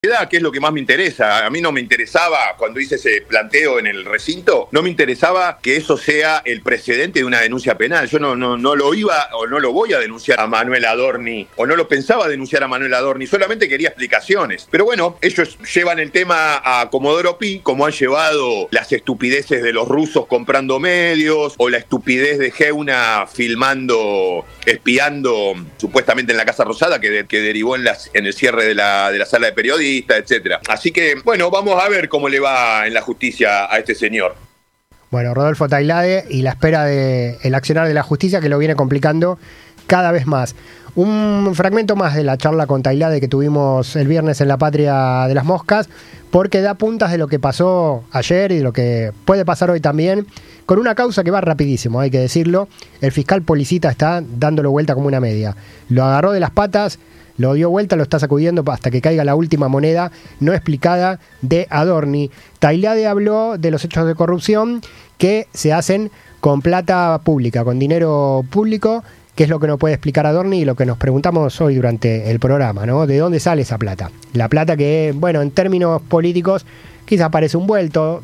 que es lo que más me interesa. A mí no me interesaba, cuando hice ese planteo en el recinto, no me interesaba que eso sea el precedente de una denuncia penal. Yo no lo iba o no lo voy a denunciar a Manuel Adorni, o no lo pensaba denunciar a Manuel Adorni, solamente quería explicaciones. Pero bueno, ellos llevan el tema a Comodoro Pi, como han llevado las estupideces de los rusos comprando medios, o la estupidez de Geuna filmando, espiando, supuestamente en la Casa Rosada, que derivó en el cierre de la sala de periodistas, etcétera. Así que, bueno, vamos a ver cómo le va en la justicia a este señor. Bueno, Rodolfo Tailade y la espera del accionar de la justicia, que lo viene complicando cada vez más. Un fragmento más de la charla con Tailade que tuvimos el viernes en La Patria de las Moscas, porque da puntas de lo que pasó ayer y de lo que puede pasar hoy también, con una causa que va rapidísimo, hay que decirlo. El fiscal Policita está dándolo vuelta como una media. Lo agarró de las patas, lo dio vuelta, lo está sacudiendo hasta que caiga la última moneda no explicada de Adorni. Tailade habló de los hechos de corrupción que se hacen con plata pública, con dinero público, que es lo que no puede explicar Adorni y lo que nos preguntamos hoy durante el programa, ¿no? ¿De dónde sale esa plata? La plata que, bueno, en términos políticos quizás parece un vuelto,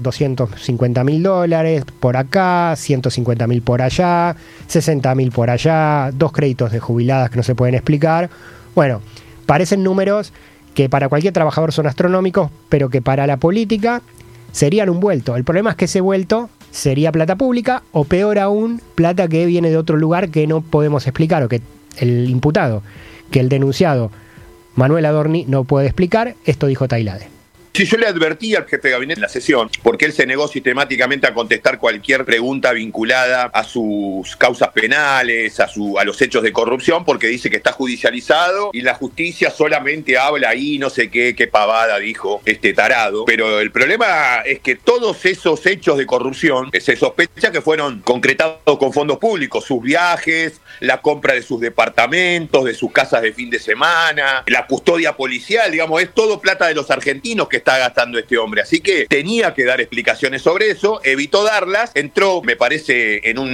$250.000 por acá, 150.000 por allá, 60.000 por allá, 2 créditos de jubiladas que no se pueden explicar. Bueno, parecen números que para cualquier trabajador son astronómicos, pero que para la política serían un vuelto. El problema es que ese vuelto sería plata pública, o peor aún, plata que viene de otro lugar que no podemos explicar, o que el imputado, que el denunciado Manuel Adorni no puede explicar. Esto dijo Tailade. Sí, yo le advertí al jefe de gabinete en la sesión, porque él se negó sistemáticamente a contestar cualquier pregunta vinculada a sus causas penales, a los hechos de corrupción, porque dice que está judicializado y la justicia solamente habla ahí, no sé qué pavada dijo este tarado. Pero el problema es que todos esos hechos de corrupción se sospecha que fueron concretados con fondos públicos, sus viajes, la compra de sus departamentos, de sus casas de fin de semana, la custodia policial, digamos, es todo plata de los argentinos que está gastando este hombre, así que tenía que dar explicaciones sobre eso, evitó darlas, entró, me parece, en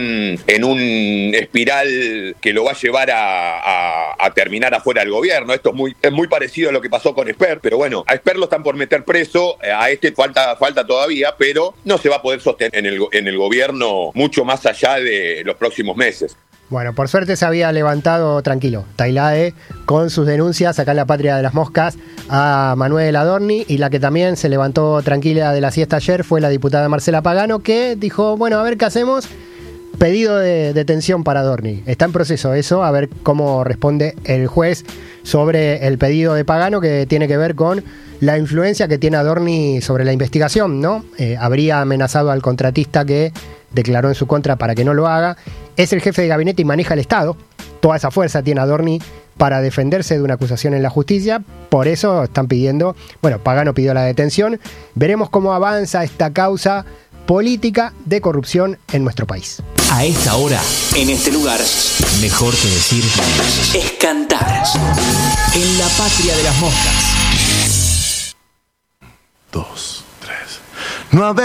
un espiral que lo va a llevar a terminar afuera del gobierno. Esto es muy parecido a lo que pasó con Esper, pero bueno, a Esper lo están por meter preso, a este falta todavía, pero no se va a poder sostener en el gobierno mucho más allá de los próximos meses. Bueno, por suerte se había levantado tranquilo Tailade con sus denuncias acá en La Patria de las Moscas a Manuel Adorni, y la que también se levantó tranquila de la siesta ayer fue la diputada Marcela Pagano, que dijo, bueno, a ver qué hacemos. Pedido de detención para Adorni. Está en proceso eso, a ver cómo responde el juez sobre el pedido de Pagano, que tiene que ver con la influencia que tiene Adorni sobre la investigación, ¿no? Habría amenazado al contratista que declaró en su contra para que no lo haga. Es el jefe de gabinete y maneja el Estado. Toda esa fuerza tiene Adorni para defenderse de una acusación en la justicia. Por eso están pidiendo, bueno, Pagano pidió la detención. Veremos cómo avanza esta causa política de corrupción en nuestro país. A esta hora, en este lugar, mejor que decir es cantar. En La Patria de las Moscas. 2, 3. No